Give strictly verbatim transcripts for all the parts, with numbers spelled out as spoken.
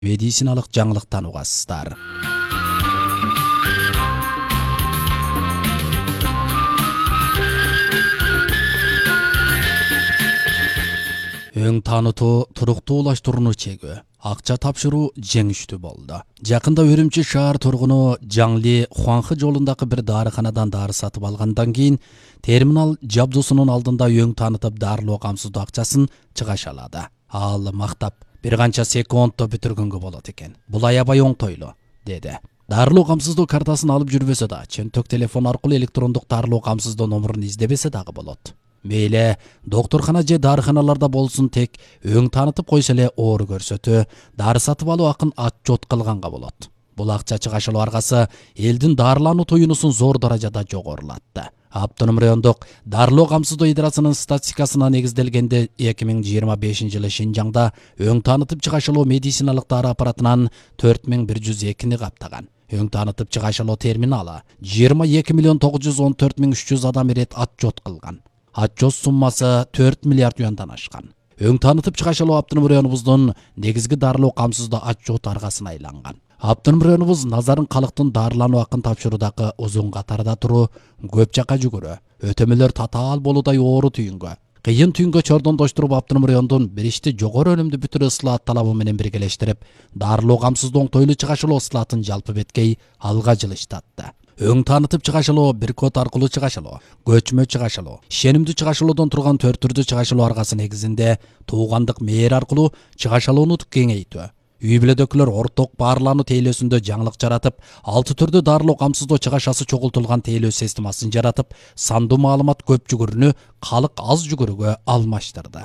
медициналык жаңылыктан угасыздар. Өң танытуу туруктуулаштырууну чегүү, акча тапшыруу жеңиштүү болду. Жакында Үрүмчү шаар тургуну Жаңли Хуанхы жолундагы бир дарыканадан дары сатып алгандан кийин терминал жабдуусунун алдында өң танытып дарылоо камсыздоо акчасын чыгашалады. Ал мактап бир канча секундто бүтүргөнгө болот экен. Бул аябай оңтойлуу, деди. Дарылоо камсыздоо картасын алып жүрбөсө да, чөнтөк телефон аркылуу электрондук дарылоо камсыздоо номурун издебесе дагы болот. Мейле докторхана же дарыканаларда болсун, тек өң танытып койсо эле оору көрсөтүү, дары сатып алуу акын отчет кылганга болот. Бул акча чыгашылуу аркасы элдин дарылануу туюнусун зор даражада жогорулатты. Автоном райондук дарылоо камсыздоо идарасынын статистикасына негизделгенде эки миң жыйырма бешинчи жылы Шинжаңда өң танытып чыгашылуу медициналык дары аппаратынан төрт миң бир жүз экини каптаган. Өң танытып чыгашылуу терминалы жыйырма эки миллион тогуз жүз он төрт миң үч жүз адам ирет отчет кылган. Отчет суммасы төрт миллиард юандан ашкан. Өң танытып чыгашылуу автоном районубуздун негизги дарылоо камсыздоо отчет аргасына айланган. Автоном районубуз назарын калктын дарылануу акын тапшыруудагы узун катарда туруу, көп жакка жүгүрүү, өтөмөлөр татаал болуудай оору түйүнгө, кыйын түйүнгө чордондоштуруп автоном райондун бир ишти жогору өнүмдүү бүтүр ыслаат талабы менен биргелештирип, дарылоо камсыздоо оңтойлуу чыгашылуу ыслаатын жалпы беткей алга жылыштатты. Өң танытып чыгашылуу бир код аркылуу чыгашылуу, көчмө чыгашылуу, ишенимдүү чыгашылоодон турган төрт түрдүү чыгашылуу аргасы негизинде туугандык мээр аркылуу чыгашылууну кеңейтүү, үй бүлөдөгүлөр орток баарлануу тейлөөсүндө жаңылык жаратып, алты түрдүү дарылоо камсыздоо чыгашасы чогултулган тейлөө системасын жаратып, сандуу маалымат көп жүгүрүүнү калык аз жүгүрүүгө алмаштырды.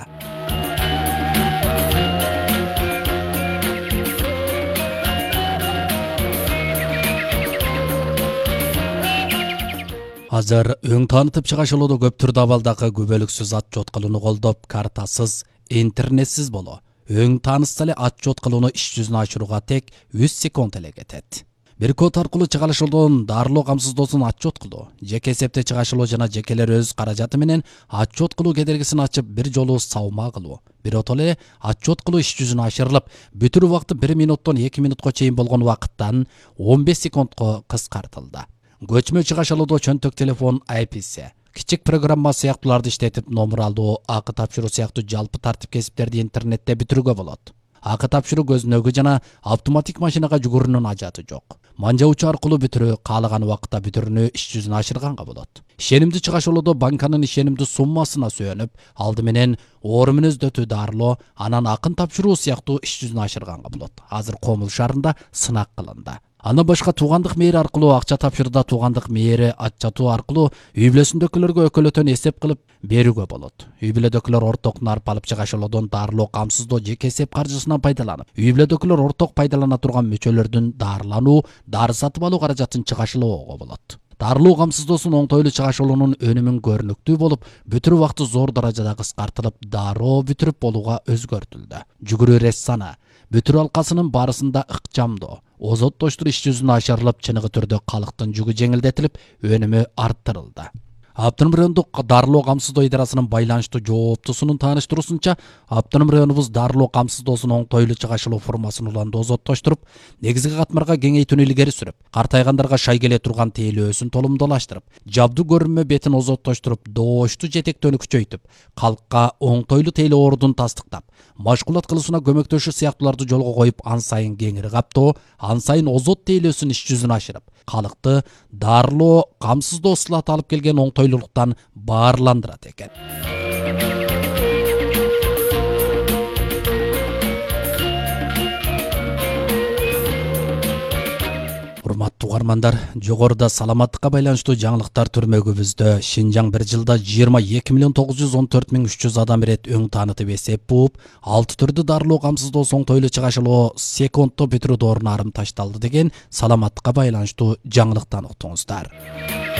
Азыр өң танытып чыгашылоодо көп түрдүү абалдагы күбөлүксүз отчет кылууну колдоп, картасыз, интернетсиз боло. Өң танытса эле отчет кылууну иш жүзүнө ашырууга тек үч секунд эле кетет. Бир код аркылуу чыгашылуудан дарылоо камсыздоосун отчет кылуу, жеке эсепте чыгашылуу жана жекелер өз каражаты менен отчет кылуу кедергисин ачып, бир жолу саума кылуу. Биротоло эле отчет кылуу иш жүзүнө ашырылып, бүтүрүү убакыты бир минуттон эки минутка чейин болгон убакыттан он беш секундка кыскартылды. Көчмө чыгашылоодо чөнтөк телефон ай пи эс, кичик программа сыяктууларды иштетип, номер алдоо, акы тапшыруу сыяктуу жалпы тартип кесиптерди интернетте бүтүрүүгө болот. Акы тапшыруу көзүнөгү жана автоматик машинага жүгүрүүнүн ажаты жок. Манжаучу аркылуу бүтүрүү, каалаган убакытта бүтүрүүнү иш жүзүнө ашырганга болот. Ишенимдүү чыгашылоодо банканын ишенимдүү суммасына сүйөнүп, алды менен оору мүнөздөтүү дарылоо, анан акын тапшыруу сыяктуу иш жүзүнө ашырганга болот. Азыр Комул шаарында сынак кылынды. Аны башка туугандык мээри аркылуу акча тапшырда туугандык мээри ачатуу аркылуу үй бүлөсүндөгүлөргө өкөлөтөн эсеп кылып берүүгө болот. Үй бүлөдөгүлөр орток нарп алып чыгашылоодон дарылоо камсыздоо жеке эсеп каржысынан пайдаланып, үй бүлөдөгүлөр орток пайдалана турган мүчөлөрдүн дарылануу, дары сатып алуу каражатын чыгашылоого болот. Дарылоо камсыздоосун оңтойлуу чыгашылуунун өнүмүн көрүнүктүү болуп, бүтүрүү убакыты зор даражада кыскартылып, дароо бүтүрүп болууга өзгөртүлдү. Жүгүрүү рессаны, бүтүрүү алкасынын барысында ыкчамдоо, озоттоштур иш жүзүнө ашырылып, чыныгы түрдө калктын жүгү жеңилдетилип, өнүмү арттырылды. Автоном райондук дарылоо камсыздоо идарасынын байланыштуу жооптусунун тааныштыруусунча, автоном районубуз дарылоо камсыздоосун оңтойлуу чыгашылуу формасын уланды озоттоштуруп, негизги катмарга кеңейтүүнү илгери сүрүп, картайгандарга шай келе турган тейлөөсүн толумдуулаштырып, жабдуу көрүнмө бетин озоттоштуруп, дооштуу жетектөөнү күчөйтүп, калкка оңтойлуу тейлөө оорудун тастыктап, машгулат кылуусуна көмөктөшүү сыяктууларды жолго коюп, ан сайын кеңири каптоо, ан сайын озот тейлөөсүн иш жүзүнө ашырып, калыкты дарылоо камсыздоо ыслааты алып келген оңтойлуулуктан баарландырат экен. Урматтуу угармандар, жогоруда саламаттыкка байланыштуу жаңылыктар түрмөгүбүздө Шинжаң бир жылда жыйырма эки миллион тогуз жүз он төрт миң үч жүз адам ирет өң танытып эсеп бууп, алты түрдүү дарылоо камсыздоо оңтойлуу чыгашылоо секундто бүтүрүү дооруна арым ташталды деген саламаттыкка байланыштуу жаңылыктан уктуңуздар.